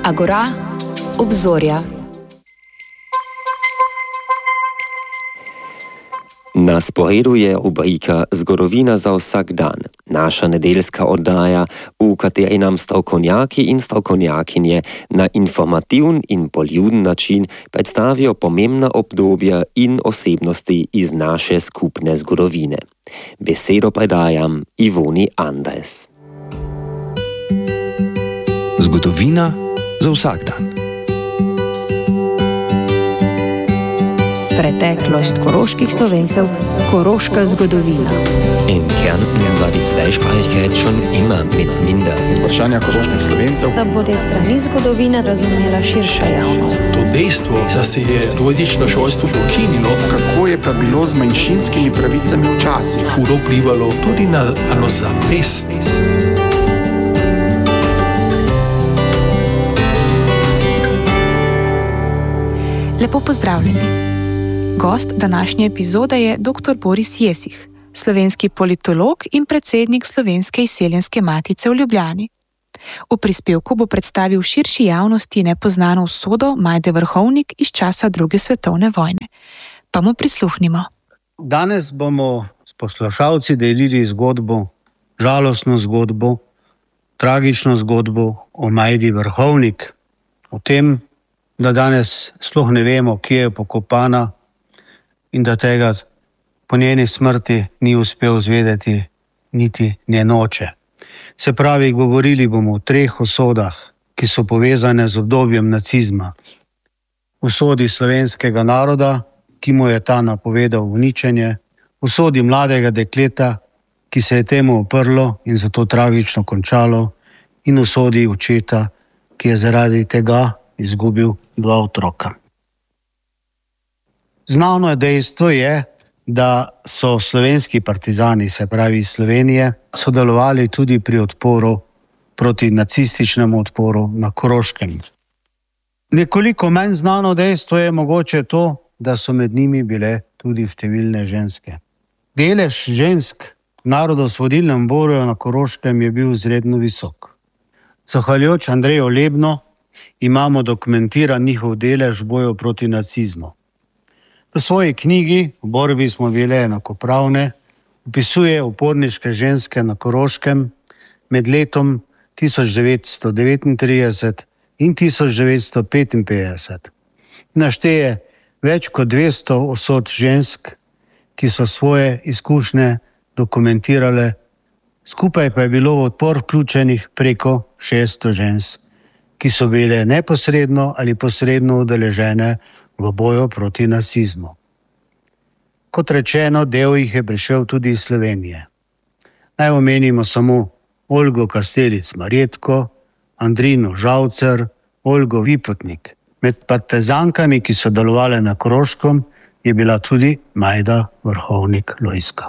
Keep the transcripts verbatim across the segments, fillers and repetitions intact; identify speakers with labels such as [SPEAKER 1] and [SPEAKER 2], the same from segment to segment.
[SPEAKER 1] Agora, obzorja.
[SPEAKER 2] Na sporedu je rubrika Zgodovina za vsak dan, naša nedeljska oddaja, v kateri nam strokovnjaki in strokovnjakinje na informativen in poljuden način predstavijo pomembna obdobja in osebnosti iz naše skupne zgodovine. Besedo predajam Ivoni Andres.
[SPEAKER 3] Zgodovina za vsak dan.
[SPEAKER 1] Preteklost koroških Slovencev, koroška zgodovina.
[SPEAKER 2] In Kärnten war die Zweisprachigkeit schon immer mit minder.
[SPEAKER 4] Vprašanja koroških Slovencev.
[SPEAKER 5] Da bo te strani zgodovine razumela širša javnost.
[SPEAKER 6] To dejstvo, da se je dvojezično šolstvo ukinilo,
[SPEAKER 4] Kako je pa bilo z manjšinskimi pravicami včasih?
[SPEAKER 6] hudo vplivalo tudi na samozavest.
[SPEAKER 7] Lepo pozdravljeni. Gost današnje epizode je dr. Boris Jesih, slovenski politolog in predsednik Slovenske izseljenske matice v Ljubljani. V prispevku bo predstavil širši javnosti nepoznano usodo Majde Vrhovnik iz časa druge svetovne vojne. Pa mu prisluhnimo.
[SPEAKER 8] Danes bomo s poslušalci delili zgodbo, žalostno zgodbo, tragično zgodbo o Majdi Vrhovnik, o tem, da danes sploh ne vemo, kje je pokopana in da tega po njeni smrti ni uspel zvedeti niti njen oče. Se pravi, govorili bomo o treh usodah, ki so povezane z obdobjem nacizma. Usodi slovenskega naroda, ki mu je ta napovedal uničenje, usodi mladega dekleta, ki se je temu uprlo in zato tragično končalo, in usodi očeta, ki je zaradi tega izgubil dva otroka. Znano je dejstvo je, da so slovenski partizani, se pravi iz Slovenije, sodelovali tudi pri odporu proti nacističnemu odporu na Koroškem. Nekoliko manj znano dejstvo je mogoče to, da so med njimi bile tudi številne ženske. Delež žensk v narodnoosvobodilnem boju na Koroškem je bil izredno visok. Zahvaljujoč Andreju Lebnu imamo dokumentiran njihov delež v boju proti nacizmu. V svoji knjigi V borbi smo bile enakopravne opisuje uporniške ženske na Koroškem med letom tisoč devetsto devetintrideset in tisoč devetsto petinpetdeset. Našteje več kot dvesto usod žensk, ki so svoje izkušnje dokumentirale, skupaj pa je bilo v odpor vključenih preko šeststo žensk, ki so bile neposredno ali posredno udeležene v boju proti nacizmu. Kot rečeno, del jih je prišel tudi iz Slovenije. Naj omenimo samo Olgo Kastelic Marjetko, Andrino Žavcer, Olgo Vipotnik. Med partizankami, ki so delovale na Koroškem, je bila tudi Majda Vrhovnik Lojska.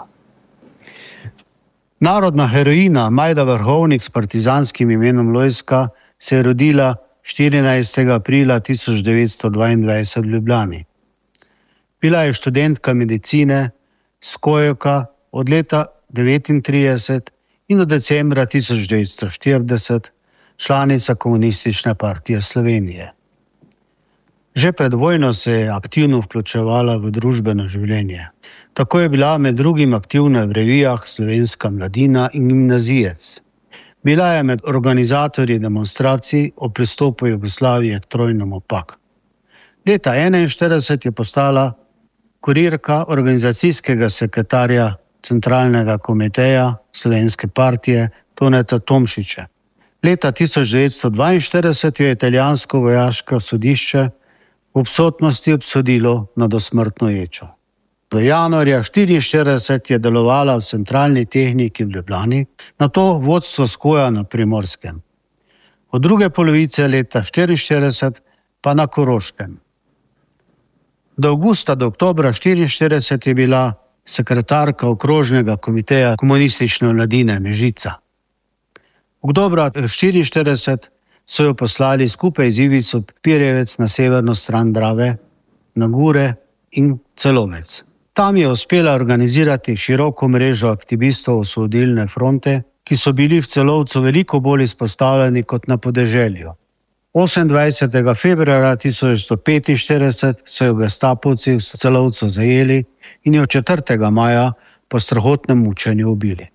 [SPEAKER 8] Narodna heroina Majda Vrhovnik s partizanskim imenom Lojska se je rodila štirinajstega aprila tisoč devetsto dvaindvajset v Ljubljani. Bila je študentka medicine, skojoka od leta devetintrideset in od decembra tisoč devetsto štirideset članica Komunistične partije Slovenije. Že pred vojno se je aktivno vključevala v družbeno življenje. Tako je bila med drugim aktivna v revijah Slovenska mladina in Gimnazijec. Bila je med organizatorji demonstracij o pristopu Jugoslavije k trojnemu paktu. Leta enainštirideset je postala kurirka organizacijskega sekretarja Centralnega komiteja Slovenske partije Toneta Tomšiča. Leta tisoč devetsto dvainštirideset jo je italijansko vojaško sodišče v obsodnosti obsodilo na dosmrtno ječo. Do januarja štiriinštirideset je delovala v centralni tehniki v Ljubljani, nato vodstvo Skoja na Primorskem. Od druge polovice leta štiriinštirideset pa na Koroškem. Do avgusta do oktobra štiriinštirideset je bila sekretarka okrožnega komiteja Komunistične mladine Mežica. Oktobra štiriinštirideset so jo poslali skupaj z Ivico Pirjevec na severno stran Drave, na Gure in Celovec. Tam je uspela organizirati široko mrežo aktivistov Osvobodilne fronte, ki so bili v Celovcu veliko bolj izpostavljeni kot na podeželju. osemindvajsetega februarja tisoč devetsto petinštirideset so jo gestapovci v Celovcu zajeli in jo četrtega maja po strahotnem mučenju ubili.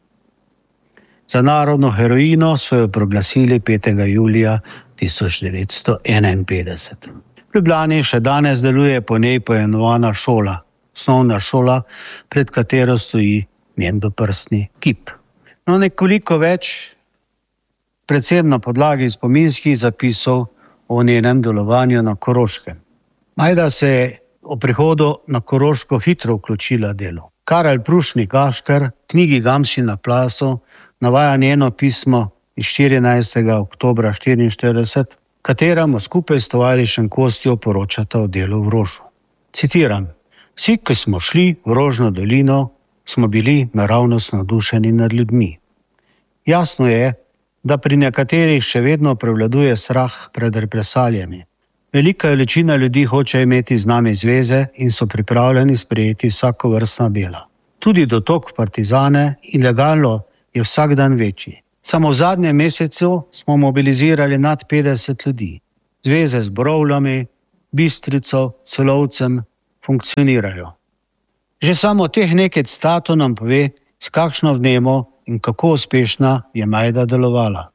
[SPEAKER 8] Za narodno heroino so jo proglasili petega julija tisoč devetsto enainpetdeset. V Ljubljani še danes deluje po njej poimenovana šola, osnovna šola, pred katero stoji njen doprstni kip. No, nekoliko več, predvsem na podlagi spominskih zapisov o njenem delovanju na Koroškem. Majda se je o prihodu na Koroško hitro vključila delo. Karel Prušnik Gaškar v knjigi Gamsi na plazu navaja njeno pismo iz štirinajstega oktobra štiriinštirideset, kateremu skupaj s tovarišem Kostjo poročata o delu v Rožu. Citiram: "Vsi, ki smo šli v Rožno dolino, smo bili naravnost navdušeni nad ljudmi. Jasno je, da pri nekaterih še vedno prevladuje strah pred represalijami. Velika večina ljudi hoče imeti z nami zveze in so pripravljeni sprejeti vsakovrstna dela. Tudi dotok v partizane in legalno je vsak dan večji. Samo v zadnjem mesecu smo mobilizirali nad petdeset ljudi. Zveze z Borovljami, Bistrico, Celovcem funkcionirajo. Že samo teh nekaj statov nam pove, s kakšno vnemo in kako uspešna je Majda delovala.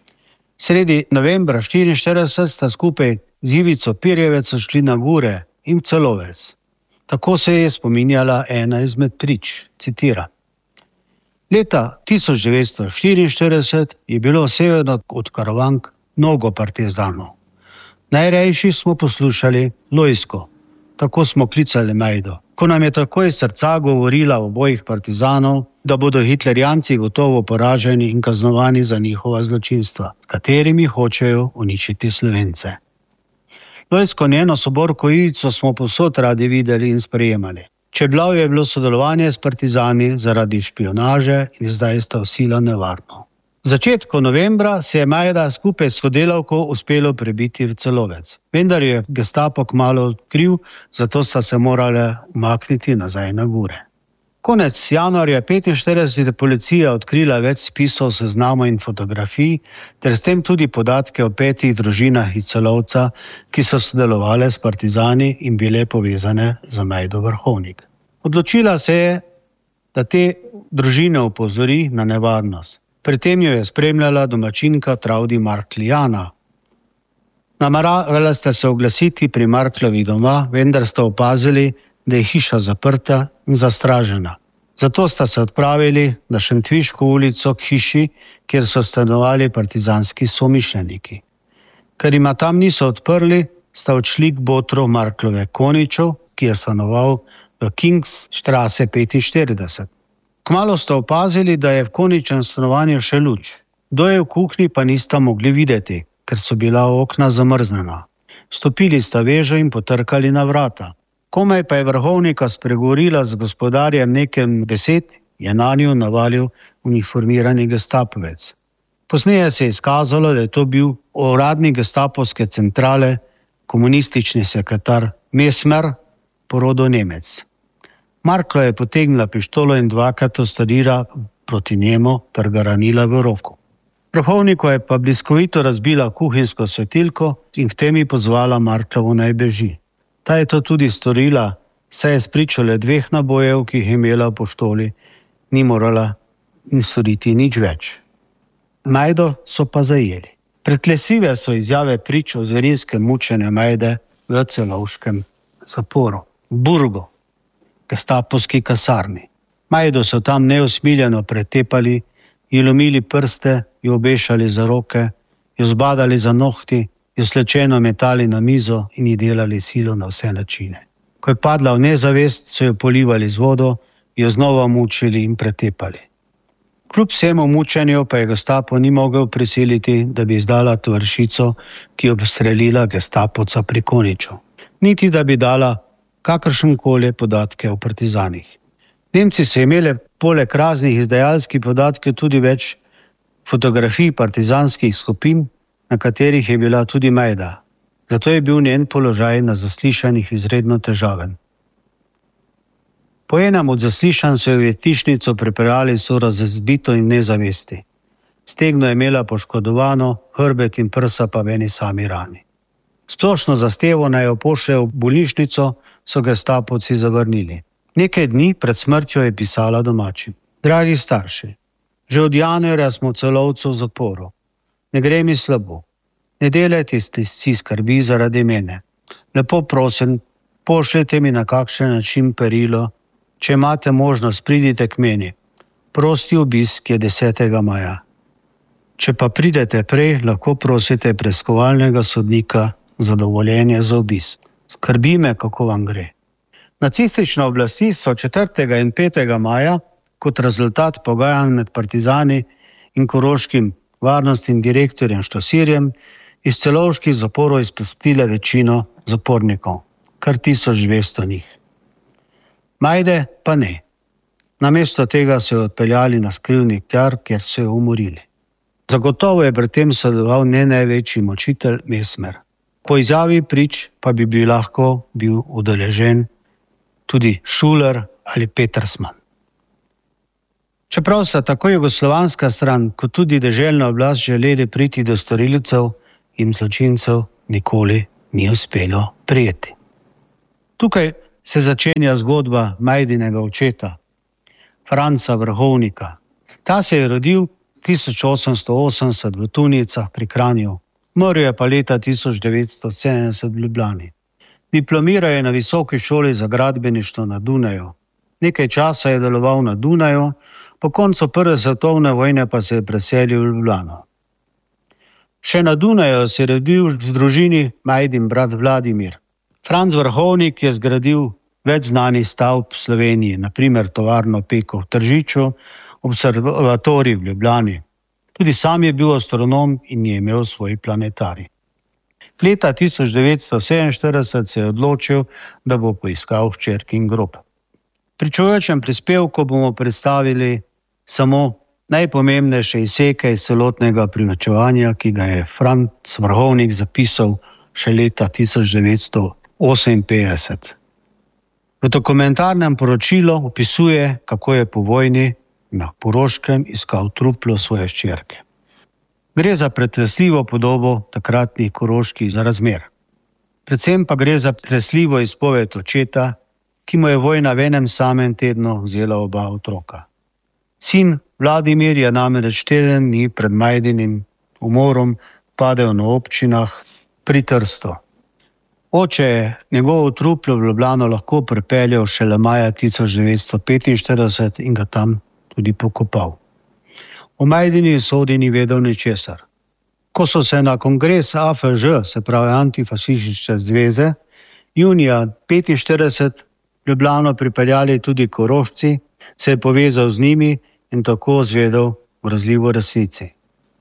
[SPEAKER 8] Sredi novembra štiriinštirideset sta skupaj z Ivico Pirjevec šli na Gure in Celovec. Tako se je spominjala ena izmed prič, citira: "Leta tisoč devetsto štiriinštirideset je bilo severno od Karavank mnogo partizanov. Najrajši smo poslušali Lojsko, tako smo klicali Majdo. Ko nam je takoj iz srca govorila o bojih partizanov, da bodo hitlerjanci gotovo poraženi in kaznovani za njihova zločinstva, s katerimi hočejo uničiti Slovence. Lojsko njeno soborko Ivico smo povsod radi videli in sprejemali. Čeprav je bilo sodelovanje s partizani zaradi špionaže in zdaj sta sila nevarno. V začetku novembra se je Majda skupaj s sodelavko uspelo prebiti v Celovec. Vendar je gestapo kmalu odkril, zato sta se morale umakniti nazaj na Gure. Konec januarja petinštirideset je policija odkrila več spisov, seznamov in fotografij, ter s tem tudi podatke o petih družinah iz Celovca, ki so sodelovale s partizani in bile povezane z Majdo Vrhovnik. Odločila se je, da te družine opozori na nevarnost. Pri tem jo je spremljala domačinka Travdi Marklijana. Nameravala sta se oglasiti pri Marklovi doma, vendar sta opazili, da je hiša zaprta in zastražena. Zato sta se odpravili na Šentviško ulico k hiši, kjer so stanovali partizanski somišljeniki. Ker jima tam niso odprli, sta odšli k botru Marklove Koniču, ki je stanoval v Kingstraße petinštirideset. Kmalu sta opazili, da je v Koničem stanovanju še luč. Kdo je v kuhinji, pa nista mogli videti, ker so bila okna zamrznjena. Stopili sta vežo in potrkali na vrata. Komaj pa je Vrhovnika spregovorila z gospodarjem nekaj besed, je nanjo navalil uniformirani gestapovec. Pozneje se je izkazalo, da je to bil uradnik gestapovske centrale, komunistični sekretar Mesmer, po rodu Nemec. Marklo je potegnila pištolo in dvakrat ustrelila proti njemu ter ga ranila v roko. Vrhovniku je pa bliskovito razbila kuhinjsko svetilko in v temi pozvala Marklovo naj beži. Ta je to tudi storila, saj je spričo le dveh nabojev, ki jih je imela v pištoli, ni morala ni storiti nič več. Majdo so pa zajeli. Pretlesljive so izjave prič o zverinskem mučenju Majde v celovškem zaporu, v Burgu, gestapovski kasarni. Majdo so tam neusmiljeno pretepali, ji lomili prste, jo obešali za roke, jo zbadali za nohti, jo slečeno metali na mizo in ji delali silo na vse načine. Ko je padla v nezavest, so jo polivali z vodo, jo znova mučili in pretepali. Kljub vsemu mučenju pa je gestapo ni mogel prisiliti, da bi izdala tovarišico, ki je obstrelila gestapovca pri Koniču. Niti da bi dala kakršenkoli podatke o partizanih. Nemci so imeli poleg raznih izdajalskih podatkov tudi več fotografij partizanskih skupin, na katerih je bila tudi Majda. Zato je bil njen položaj na zaslišanjih izredno težaven. Po enem od zaslišanj so jo v jetnišnico pripeljali so razbito in nezavesti. Stegno je imela poškodovano, hrbet in prsa pa v eni sami rani. Splošno zahtevo naj jo pošljejo v bolnišnico so gestapovci zavrnili. Nekaj dni pred smrtjo je pisala domačim. Dragi starši, že od januarja smo v Celovcu v zaporu. Ne gre mi slabo. Ne delajte si skrbi zaradi mene. Lepo prosim, pošljete mi na kakšen način perilo. Če imate možnost, pridite k meni. Prosti obisk je desetega maja. Če pa pridete prej, lahko prosite preiskovalnega sodnika za dovoljenje za obisk. Skrbi me, kako vam gre. Nacistične oblasti so četrtega in petega maja kot rezultat pogajanj med partizani in koroškim varnostnim direktorjem Štosirjem iz celovških zaporov izpustile večino zapornikov, kar tisoč dvesto njih. Majde pa ne. Namesto tega so jo odpeljali na skrivni Tjar, kjer so jo umorili. Zagotovo je pri tem sodeloval ne največji močitelj Mesmer. Po izjavi prič pa bi bil lahko bil udeležen tudi Šuler ali Petersman. Čeprav sta tako jugoslovanska stran kot tudi deželna oblast želeli priti do storilcev, jim zločincev nikoli ni uspelo prijeti. Tukaj se začenja zgodba Majdinega očeta, Franca Vrhovnika. Ta se je rodil tisoč osemsto osemdeset v Tunicah pri Kranju, umrl je pa leta tisoč devetsto sedemdeset v Ljubljani. Diplomiral je na Visoki šoli za gradbeništvo na Dunaju. Nekaj časa je deloval na Dunaju, po koncu prve svetovne vojne pa se je preselil v Ljubljano. Še na Dunaju se je rodil v družini Majdin brat Vladimir. Franc Vrhovnik je zgradil več znanih stavb v Sloveniji, na primer tovarno Peko v Tržiču, observatorij v Ljubljani. Tudi sam je bil astronom in je imel svoj planetarij. Leta tisoč devetsto sedeminštirideset se je odločil, da bo poiskal hčerkin grob. Pri čujočem prispevku bomo predstavili samo najpomembnejše izseke iz celotnega pričevanja, ki ga je Franc Vrhovnik zapisal še leta tisoč devetsto oseminpetdeset. V dokumentarnem poročilu opisuje, kako je po vojni na Koroškem iskal truplo svoje hčerke. Gre za pretresljivo podobo takratnih koroških razmer. Predvsem pa gre za pretresljivo izpoved očeta, ki mu je vojna v enem samem tednu vzela oba otroka. Sin Vladimir je namreč teden dni pred Majdinim umorom padel na občinah pri Trstu. Oče je njegovo truplo v Ljubljano lahko pripeljal šele maja tisoč devetsto petinštirideset in ga tam tudi pokopal. O Majdini sodi ni vedel ničesar. Ko so se na kongres A F Ž, se pravi Antifašistične zveze, junija petinštirideset v Ljubljano pripeljali tudi Korošci, se je povezal z njimi in tako zvedel grozljivo resnici.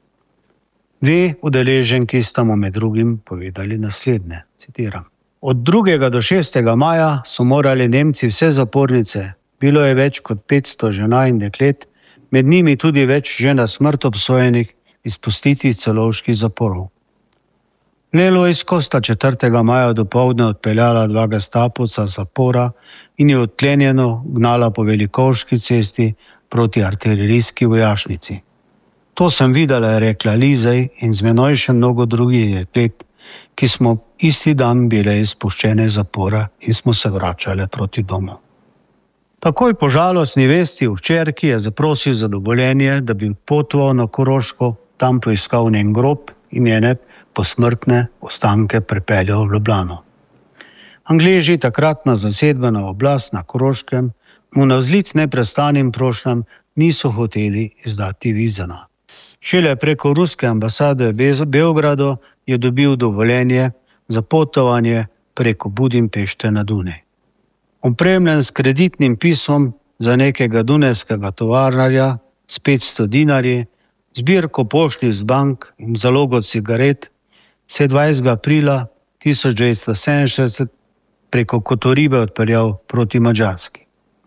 [SPEAKER 8] Dve udeleženki sta mu med drugim povedali naslednje, citiram. Od drugega do šestega maja so morali Nemci vse zapornice, bilo je več kot petsto žena in deklet, med njimi tudi več že na smrt obsojenih, izpustiti iz celovških zaporov. Lelojsko sta četrtega maja dopoldne odpeljala dva gestapovca z zapora in je odklenjeno gnala po Velikovški cesti proti artilerijski vojašnici. To sem videla, je rekla Lizej, in z menoj še mnogo drugih deklet, ki smo isti dan bile izpuščene iz zapora in smo se vračale proti domu. Takoj po žalostni vesti o hčerki je zaprosil za dovoljenje, da bi potoval na Koroško, tam poiskal njen grob in njene posmrtne ostanke pripeljal v Ljubljano. Angleži, takratna zasedbena oblast na Koroškem, mu navzlic neprestanim prošnjam niso hoteli izdati vizana. Šele preko ruske ambasade v Beogradu je dobil dovoljenje za potovanje preko Budimpešte na Dunaj. Opremljen s kreditnim pismom za nekega dunajskega tovarnarja s petsto dinarji, zbirko poštnih z bank in zalogo cigaret, se je dvajsetega aprila tisoč devetsto sedeminšestdeset preko Kotoribe odpeljal proti Madžarski.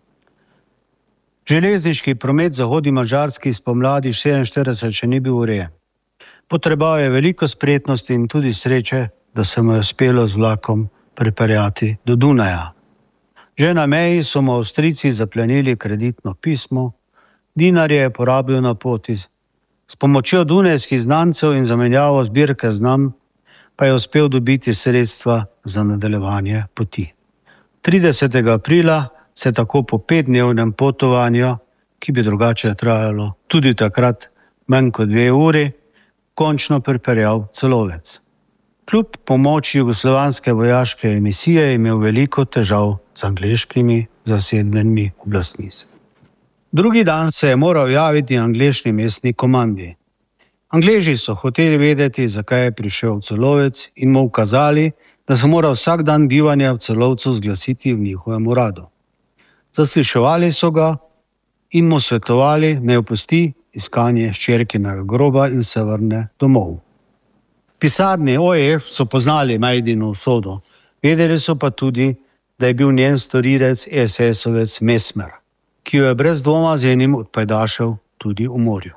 [SPEAKER 8] Železniški promet zahodni Madžarski spomladi sedeminštirideset še ni bil urejen. Potreboval je veliko spretnosti in tudi sreče, da se mu je uspelo z vlakom pripeljati do Dunaja. Že na meji so mu Avstrijci zaplenili kreditno pismo, dinarje je porabil na poti, S pomočjo dunajskih znancev in zamenjavo zbirke znam pa je uspel dobiti sredstva za nadaljevanje poti. tridesetega aprila se tako po petdnevnem potovanju, ki bi drugače trajalo tudi takrat manj kot dve uri, končno pripeljal v Celovec. Kljub pomoči jugoslovanske vojaške misije je imel veliko težav z angleškimi zasedbenimi oblastmi. Drugi dan se je moral javiti angleški mestni komandi. Angleži so hoteli vedeti, zakaj je prišel v Celovec in mu ukazali, da se mora vsak dan bivanja v Celovcu zglasiti v njihovem uradu. Zasliševali so ga in mu svetovali, naj opusti iskanje hčerkinega groba in se vrne domov. V pisarni O E F so poznali Majdino usodo, vedeli so pa tudi, da je bil njen storilec es esovec Mesmer, ki jo je brez dvoma z enim od pajdašev tudi umoril.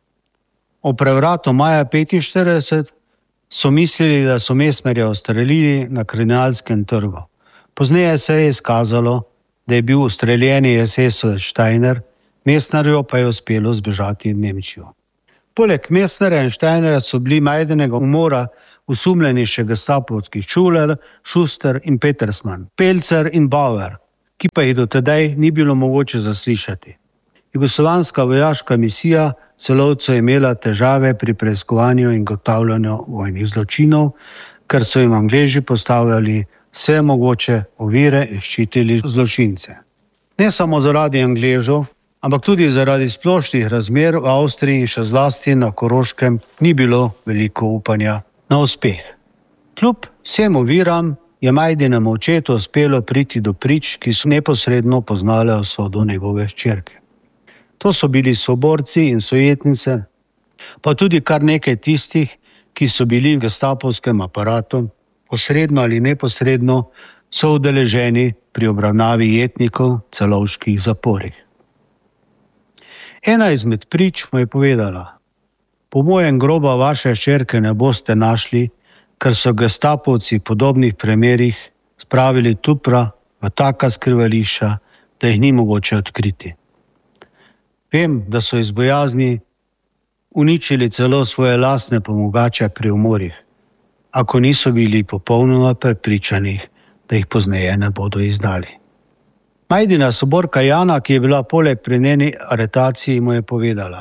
[SPEAKER 8] O prevratu maja petinštirideset so mislili, da so Mesmerja ustrelili na Kardinalskem trgu. Pozneje se je izkazalo, da je bil ustreljeni es esovec Steiner, Mesnerju pa je uspelo zbežati v Nemčijo. Poleg Mesnerja in Steinerja so bili Majdinega umora osumljeni še gestapovski Schuler, Schuster in Petersmann, Pelzer in Bauer, ki pa jih do tedaj ni bilo mogoče zaslišati. Jugoslovanska vojaška misija v Celovcu je imela težave pri preiskovanju in ugotavljanju vojnih zločinov, ker so jim Angleži postavljali vse mogoče ovire in ščitili zločince. Ne samo zaradi Angležov, ampak tudi zaradi splošnih razmer v Avstriji in še zlasti na Koroškem ni bilo veliko upanja na uspeh. Kljub vsem oviram je Majdinemu očetu uspelo priti do prič, ki so neposredno poznale usodo njegove hčerke. To so bili soborci in sojetnice, pa tudi kar nekaj tistih, ki so bili v gestapovskem aparatu, posredno ali neposredno so udeleženi pri obravnavi jetnikov v celovških zaporih. Ena izmed prič mu je povedala: po mojem groba vaše hčerke ne boste našli, ker so gestapovci v podobnih primerih spravili Tupra v taka skrivališča, da jih ni mogoče odkriti. Vem, da so iz bojazni uničili celo svoje lastne pomogače pri umorih, ako niso bili popolnoma prepričani, da jih pozneje ne bodo izdali. Majdina soborka Jana, ki je bila poleg pri njeni aretaciji, mu je povedala: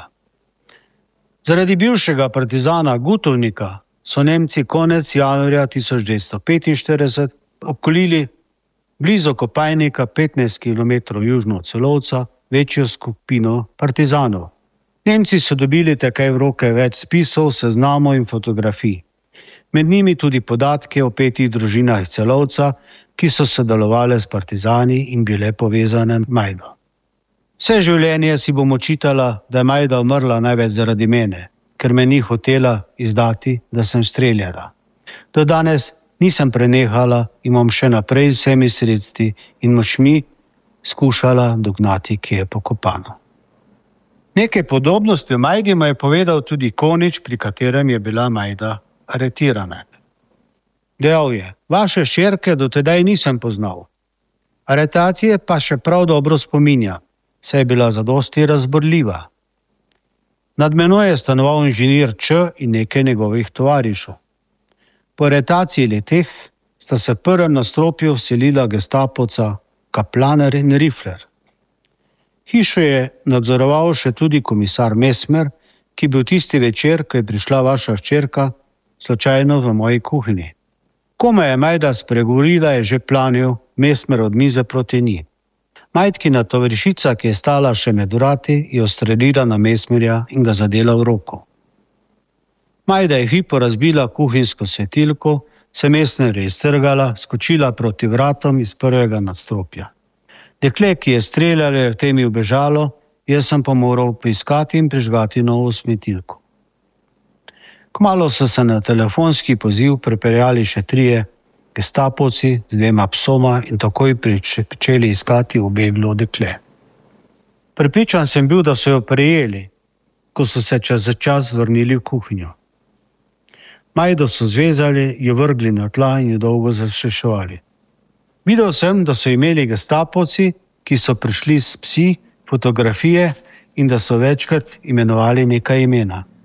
[SPEAKER 8] zaradi bivšega partizana Gutovnika so Nemci konec januarja tisoč devetsto petinštirideset obkolili blizu Kopajnika, petnajst kilometrov južno od Celovca, večjo skupino partizanov. Nemci so dobili takoj v roke več spisov, seznamov in fotografij. Med njimi tudi podatke o petih družinah iz Celovca, ki so sodelovali s partizani in bile povezane z Majdo. Vse življenje si bom očitala, da je Majda umrla največ zaradi mene, ker me ni hotela izdati, da sem streljala. Do danes nisem prenehala in bom še naprej z vsemi sredstvi in močmi skušala dognati, ki je pokopano. Nekaj podobnosti o Majdi mu je povedal tudi Konič, pri katerem je bila Majda aretirana. Dejal je: vaše hčerke do tedaj nisem poznal. Aretacije pa še prav dobro spominja, saj je bila zadosti razborljiva. Nad menoj je stanoval inženir Č in nekaj njegovih tovarišov. Po aretaciji leteh sta se v prvem nadstropju vselila gestapovca Kaplaner in Rifler. Hišo je nadzoroval še tudi komisar Mesmer, ki je bil tisti večer, ko je prišla vaša hčerka, slučajno v moji kuhinji. Ko me je Majda spregovorila, je že planil Mesmer od mize proti njej. Majdkina tovarišica, ki je stala še med vrati, je ustrelila na Mesmerja in ga zadela v roko. Majda je hipo razbila kuhinjsko svetilko, se Mesmer je iztrgala, skočila proti vratom iz prvega nadstropja. Dekle, ki je streljalo, je v temi ubežalo, jaz sem pa moral poiskati in prižgati novo svetilko. Kmalu so se na telefonski poziv pripeljali še trije gestapovci z dvema psoma in takoj pričeli iskati ubeglo dekle. Prepričan sem bil, da so jo prejeli, ko so se čez čas vrnili v kuhinjo. Majdo so zvezali, jo vrgli na tla in jo dolgo zastreševali. Videl sem, da so imeli gestapovci, ki so prišli s psi, fotografije in da so večkrat imenovali nekaj imena.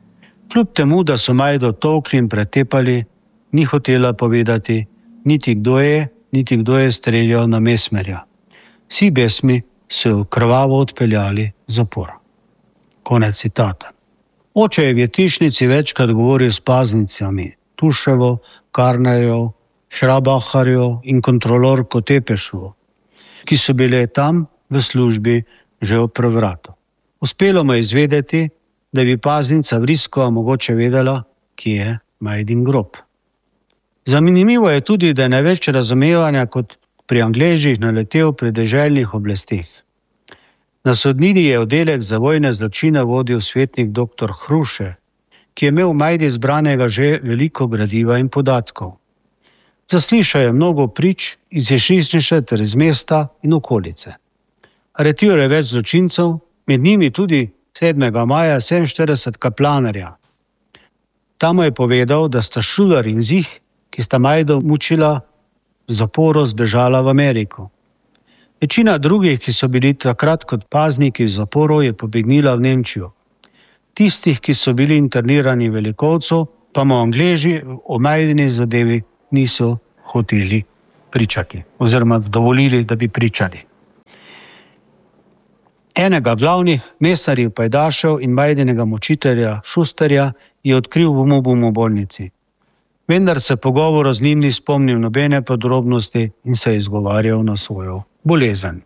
[SPEAKER 8] Kljub temu, da so Majdo tolkli in pretepali, ni hotela povedati niti kdo je, niti kdo je streljal na Mesmerja. Vsi besmi so jo krvavo odpeljali v zapor. Konec citata. Oče je v jetišnici večkrat govoril s paznicami Tuševo, Karnerjo, Šrabaharjo in kontrolorko Tepešovo, ki so bile tam v službi že ob prevratu. Uspelo mu je izvedeti, da bi paznica Vriskova mogoče vedela, kje je Majdin grob. Zanimivo je tudi, da je največ razumevanja kot pri Angležih naletel pri deželnih oblasteh. Na sodnini je oddelek za vojne zločine vodil svetnik doktor Hruše, ki je imel v Majdi zbranega že veliko gradiva in podatkov. Zaslišal je mnogo prič iz Ješišnice ter iz mesta in okolice. Aretiral je več zločincev, med njimi tudi sedmega maja sedeminštirideset kaplanarja. Tam mu je povedal, da sta Šuler in Zih, ki sta Majdo mučila, v zaporu zbežala v Ameriko. Večina drugih, ki so bili takrat kot pazniki v zaporu, je pobegnila v Nemčijo. Tistih, ki so bili internirani v Velikovcu, pa mu Angleži o Majdini zadevi niso hoteli pričati oziroma dovolili, da bi pričali. Enega glavnih mesarjev pajdašev in Majdinega mučitelja Šusterja je odkril v Mubumu bolnici. Vendar se pogovoru z njim ni spomnil nobene podrobnosti in se je izgovarjal na svojo bolezen.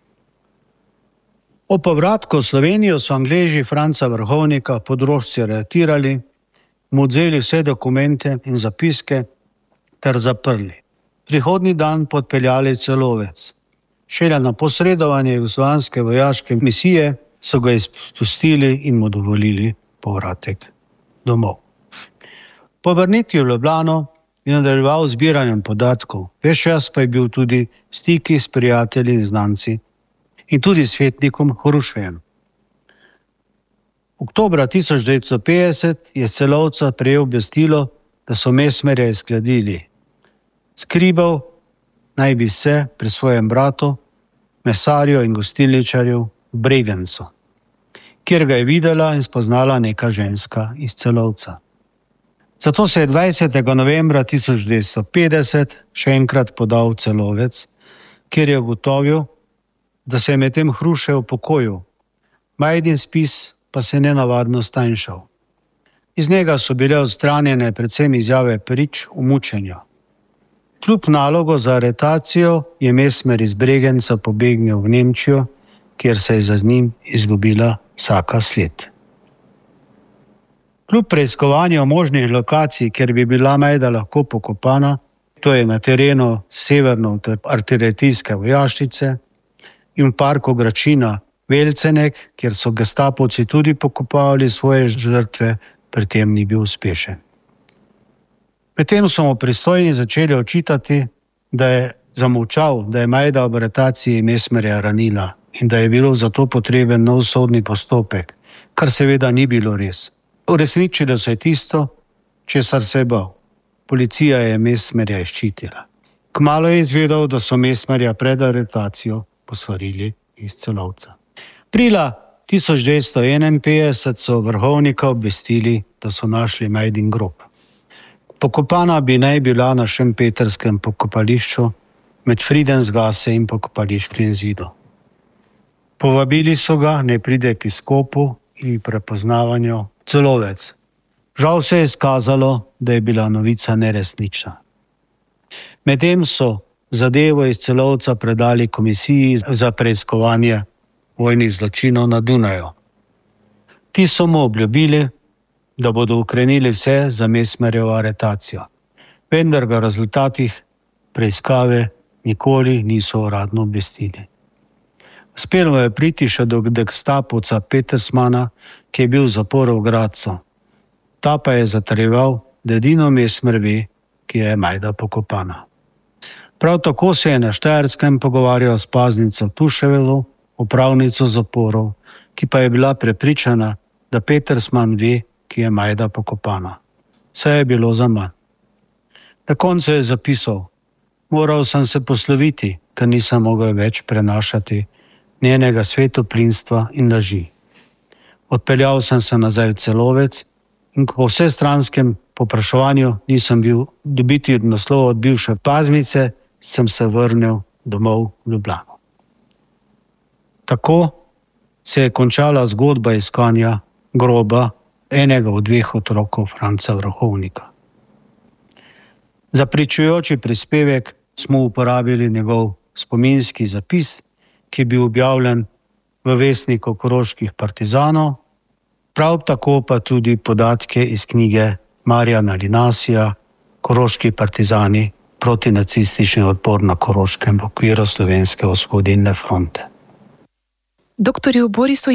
[SPEAKER 8] O povratku v Slovenijo so Angleži Franca Vrhovnika pod rožci aretirali, mu odzeli vse dokumente in zapiske ter zaprli. Prihodnji dan podpeljali Celovec. Šele na posredovanje jugoslovanske vojaške misije so ga izpustili in mu dovolili povratek domov. Po vrnitvi v Ljubljano je nadaljeval zbiranjem podatkov, ves čas pa je bil tudi v stiki s prijatelji in znanci in tudi svetnikom Hrušejem. Oktobra tisoč devetsto petdeset je s Celovca prejel obvestilo, da so Mesmerja izkladili. Skrival naj bi se pri svojem bratu, mesarju in gostilničarju v Bregencu, kjer ga je videla in spoznala neka ženska iz Celovca. Zato se je dvajsetega novembra tisoč devetsto petdeset še enkrat podal v Celovec, kjer je ugotovil, da se je medtem Hrušev upokojil. Majdin spis pa se je nenavadno stanjšal. Iz njega so bile odstranjene predvsem izjave prič o mučenju. Kljub nalogu za aretacijo je Mesmer iz Bregenca pobegnil v Nemčijo, kjer se je za njim izgubila vsaka sled. Kljub preiskovanju možnih lokacij, kjer bi bila Majda lahko pokopana, to je na terenu severno od artilerijske vojašnice in v parku Gračina Velcenek, kjer so gestapovci tudi pokopavali svoje žrtve, pri tem ni bil uspešen. Potem so mu pristojni začeli očitati, da je zamolčal, da je Majda ob aretaciji Mesmerja ranila in da je bilo zato potreben nov sodni postopek, kar seveda ni bilo res. Uresničilo se je tisto, česar se je bal. Policija je Mesmerja ščitila. Kmalu je izvedel, da so Mesmerja pred aretacijo posvarili iz Celovca. Aprila tisoč devetsto enainpetdeset so Vrhovnika obvestili, da so našli Majdin grob. Pokopana bi naj bila na šempetrskem pokopališču med Friedensgasse in pokopališkim zidom. Povabili so ga, naj pride k izkopu in prepoznavanju Celovec. Žal se je izkazalo, da je bila novica neresnična. Medtem so zadevo iz Celovca predali komisiji za preiskovanje vojnih zločinov na Dunaju. Ti so mu obljubili, da bodo ukrenili vse za Mesmerjevo aretacijo, vendar ga o rezultatih preiskave nikoli niso uradno obvestili. Uspelo je priti še do gestapovca Petersmana, ki je bil v zaporu v Gradcu. Ta pa je zatrjeval, da edino Mesmer ve, ki je Majda pokopana. Prav tako se je na Štajerskem pogovarjal s paznico Tuševo, upravnico zaporov, ki pa je bila prepričana, da Petersman ve, ki je Majda pokopana. Vse je bilo zaman. Na koncu je zapisal: moral sem se posloviti, ker nisem mogel več prenašati njenega svetoplinstva in laži. Odpeljal sem se nazaj v Celovec In po vsestranskem popraševanju nisem bil dobiti naslov od bivše paznice, sem se vrnil domov v Ljubljano. Tako se je končala zgodba iskanja groba enega od dveh otrokov Franca Vrhovnika. Za pričujoči prispevek smo uporabili njegov spominski zapis, ki je bil objavljen v Vestniku koroških partizanov, prav tako pa tudi podatke iz knjige Marjana Linasija Koroški partizani proti nacistični odpor na Koroškem v okviru Slovenske osvobodilne fronte.
[SPEAKER 7] Doktorju Borisu